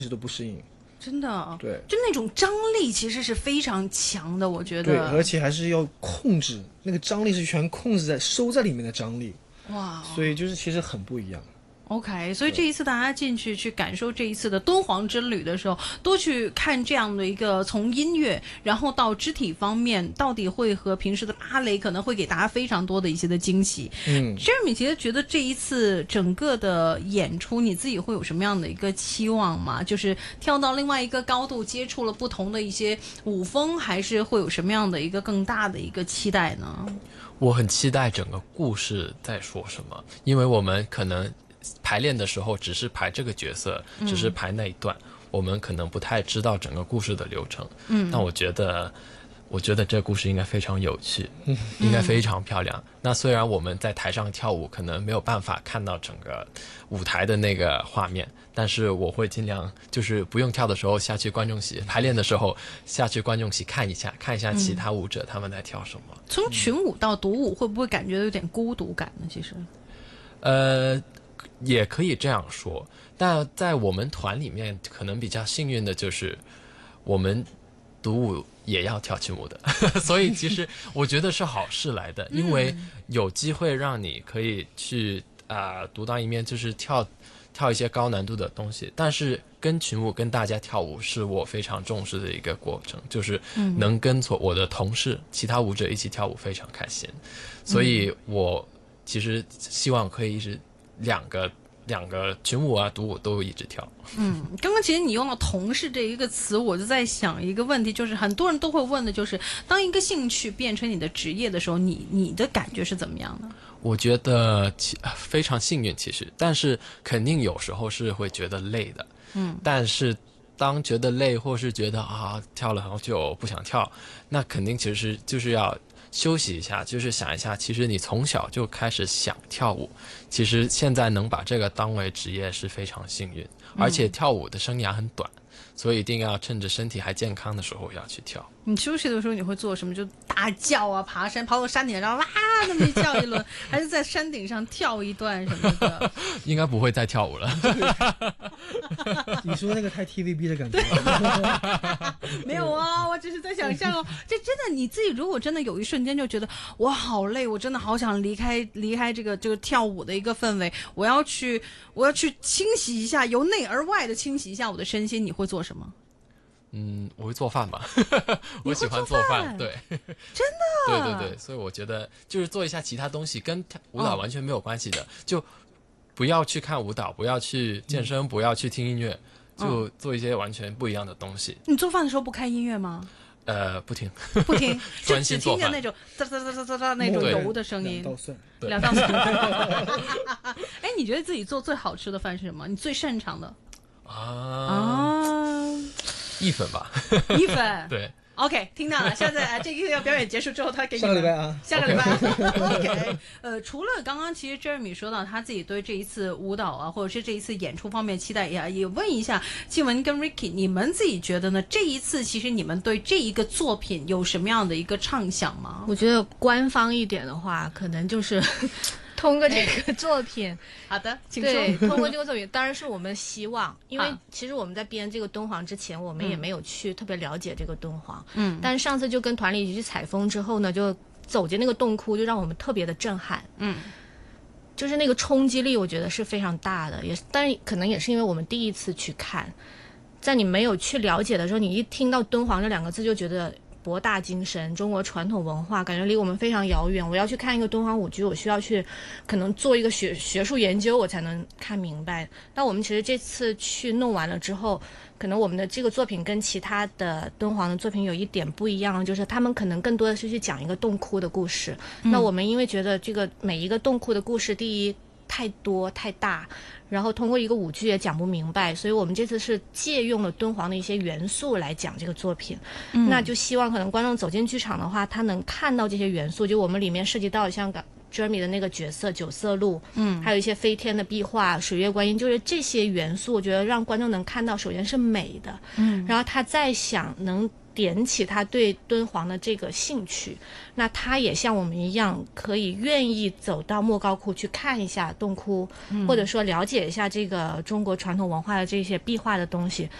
实都不适应。 真的， 对， 就那种张力其实是非常强的，我觉得。 对，而且还是要控制那个张力，是全控制在收在里面的张力。 哇， 所以就是其实很不一样。 OK，所以这一次大家进去感受这一次的敦煌之旅的时候，多去看这样的一个从音乐，然后到肢体方面，到底会和平时的芭蕾可能会给大家非常多的一些的惊喜。Jeremy 其实觉得这一次整个的演出，你自己会有什么样的一个期望吗？就是跳到另外一个高度，接触了不同的一些舞风，还是会有什么样的一个更大的一个期待呢？ 我很期待整个故事在说什么，因为我们可能排练的时候只是排这个角色，只是排那一段，我们可能不太知道整个故事的流程。但我觉得这个故事应该非常有趣，应该非常漂亮。那虽然我们在台上跳舞可能没有办法看到整个舞台的那个画面，但是我会尽量就是不用跳的时候下去观众席，排练的时候下去观众席看一下其他舞者他们在跳什么。 从群舞到独舞，会不会感觉有点孤独感呢？其实也可以这样说，但在我们团里面可能比较幸运的就是我们独舞也要跳群舞的所以其实我觉得是好事来的，因为有机会让你可以去独当一面，就是跳一些高难度的东西，但是跟群舞跟大家跳舞是我非常重视的一个过程，就是能跟我的同事其他舞者一起跳舞非常开心，所以我其实希望可以一直两个群舞独舞都一直跳。 刚刚其实你用了同事这一个词，我就在想一个问题，就是很多人都会问的，就是当一个兴趣变成你的职业的时候，你的感觉是怎么样的？ 我觉得非常幸运其实，但是肯定有时候是会觉得累的。但是当觉得累或是觉得跳了好久不想跳，那肯定其实就是要休息一下，就是想一下，其实你从小就开始想跳舞，其实现在能把这个当为职业是非常幸运，而且跳舞的生涯很短，所以一定要趁着身体还健康的时候要去跳。 你休息的时候你会做什么？就大叫啊，爬山，跑到山顶上，哇，那么一叫一轮，还是在山顶上跳一段什么的？ 应该不会再跳舞了。 你说那个太 TVB 的感觉没有啊，我只是在想象哦。这真的，你自己如果真的有一瞬间就觉得我好累，我真的好想离开这个跳舞的一个氛围，我要去清洗一下，由内而外的清洗一下我的身心，你会做什么？ 我会做饭吧我喜欢做饭，对， 真的， 对，所以我觉得就是做一下其他东西跟舞蹈完全没有关系的，就不要去看舞蹈，不要去健身，不要去听音乐，就做一些完全不一样的东西。 你做饭的时候不开音乐吗？ 不听， 就只听着那种哒哒哒哒哒哒那种油的声音。2道蒜。哎，你觉得自己做最好吃的饭是什么？你最擅长的？ 意粉吧。 意粉。 对。 OK， 听到了。下次这个表演结束之后，他给你下个礼拜啊。 下个礼拜。OK。除了刚刚其实 Jeremy 说到他自己对这一次舞蹈或者是这一次演出方面期待也问一下静雯跟 Ricky， 你们自己觉得呢？这一次其实你们对这一个作品有什么样的一个畅想吗？ 我觉得官方一点的话，可能就是通过这个作品好的，请说。 对，通过这个作品当然是我们希望，因为其实我们在编这个敦煌之前，我们也没有去特别了解这个敦煌。但是上次就跟团里一起去采风之后呢，就走进那个洞窟，就让我们特别的震撼。就是那个冲击力我觉得是非常大的，但是可能也是因为我们第一次去看，在你没有去了解的时候，你一听到敦煌这2个字就觉得博大精深，中国传统文化感觉离我们非常遥远，我要去看一个敦煌舞剧，我需要去可能做一个学术研究我才能看明白。那我们其实这次去弄完了之后，可能我们的这个作品跟其他的敦煌的作品有一点不一样，就是他们可能更多的是去讲一个洞窟的故事。那我们因为觉得这个每一个洞窟的故事，第一太多太大，然后通过一个舞剧也讲不明白，所以我们这次是借用了敦煌的一些元素来讲这个作品。那就希望可能观众走进剧场的话，他能看到这些元素，就我们里面涉及到像Jeremy 的那个角色九色鹿，还有一些飞天的壁画、水月观音，就是这些元素，我觉得让观众能看到，首先是美的，然后他再想能点起他对敦煌的这个兴趣，那他也像我们一样，可以愿意走到莫高窟去看一下洞窟，或者说了解一下这个中国传统文化的这些壁画的东西。